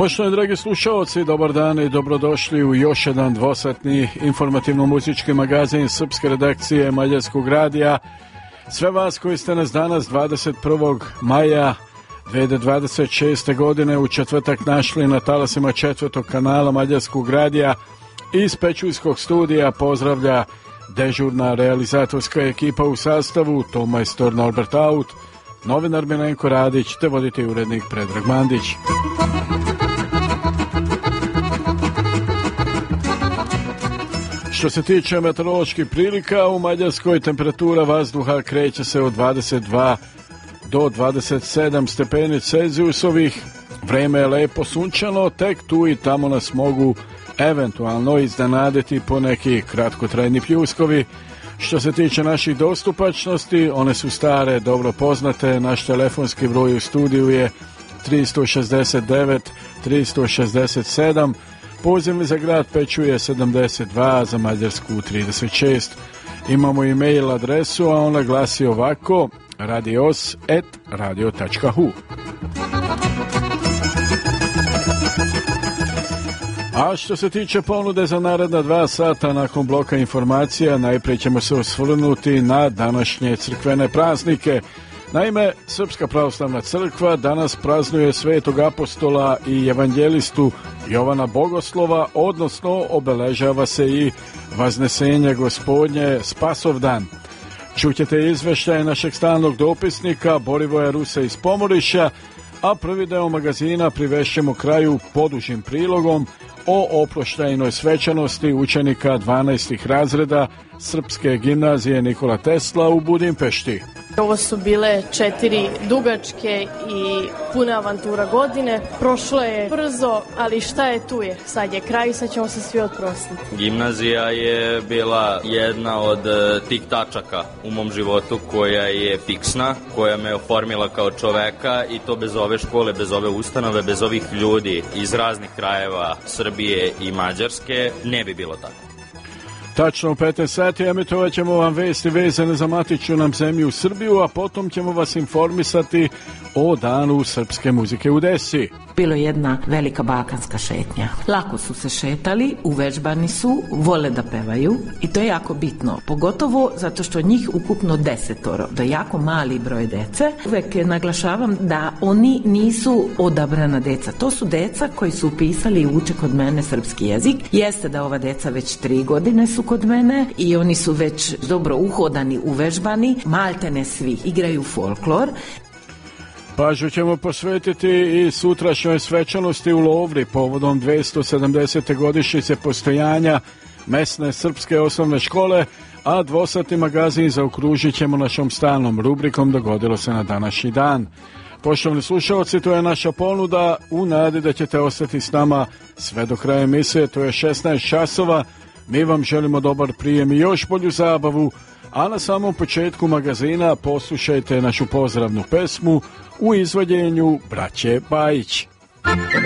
Poštovani dragi slušalci, dobar dan i dobrodošli u još jedan dvosatni informativno-muzički magazin srpske redakcije Mađarskog radija. Sve vas koji ste nas danas 21. maja 2026. godine u četvrtak našli na talasima četvrtog kanala Mađarskog radija iz Pečujskog studija pozdravlja dežurna realizatorska ekipa u sastavu Tomajstor Norbert Aut, novinar Milenko Radić te voditelj urednik Predrag Mandić. Što se tiče meteoroloških prilika, u Mađarskoj temperatura vazduha kreće se od 22 do 27 stepeni Celzijusovih. Vreme je lepo sunčano, tek tu i tamo nas mogu eventualno iznenaditi po neki kratkotrajni pljuskovi. Što se tiče naših dostupačnosti, one su stare, dobro poznate. Naš telefonski broj u studiju je 369 367. Pozivni za grad Pečuje 72, za Mađarsku 36. Imamo e-mail adresu, a ona glasi ovako: radios@radio.hu. A što se tiče ponude za naredna 2 sata nakon bloka informacija, najprije ćemo se osvrnuti na današnje crkvene praznike. Naime, Srpska pravoslavna crkva danas praznuje svetog apostola i evanđelistu Jovana Bogoslova, odnosno obeležava se i Vaznesenje Gospodnje, Spasovdan. Čućete izveštaje našeg stalnog dopisnika Borivoja Rusa iz Pomoriša, a prvi deo magazina privešćemo kraju podužim prilogom o oproštajnoj svečanosti učenika 12. razreda Srpske gimnazije Nikola Tesla u Budimpešti. Ovo su bile 4 dugačke i pune avantura godine. Prošlo je brzo, ali šta je tu je. Sad je kraj i sad ćemo se svi otprostiti. Gimnazija je bila jedna od tih tačaka u mom životu koja je fiksna, koja me oformila kao čoveka, i to bez ove škole, bez ove ustanove, bez ovih ljudi iz raznih krajeva Srbije i Mađarske ne bi bilo tako. Tačno u 15 sati emitovat ćemo vam vesti vezane za matičnu nam zemlju Srbiju, a potom ćemo vas informisati o danu srpske muzike u Desi. Bilo je jedna velika balkanska šetnja. Lako su se šetali, uvežbani su, vole da pevaju i to je jako bitno, pogotovo zato što njih ukupno 10, da je jako mali broj dece. Uvek naglašavam da oni nisu odabrana deca, to su deca koji su upisali i uče kod mene srpski jezik. Jeste da ova deca već 3 godine su kod mene i oni su već dobro uhodani, uvežbani, maltene svi igraju folklor. Pažnju ćemo posvetiti i sutrašnjoj svečanosti u Lovri povodom 270. godišnjice postojanja mesne srpske osnovne škole, a dvosatni magazin zaokružit ćemo našom stalnom rubrikom Dogodilo se na današnji dan. Poštovani slušalci, to je naša ponuda u nadi da ćete ostati s nama sve do kraja emisije, to je 16 časova. Mi vam želimo dobar prijem i još bolju zabavu, a na samom početku magazina poslušajte našu pozdravnu pesmu u izvođenju braće Bajić.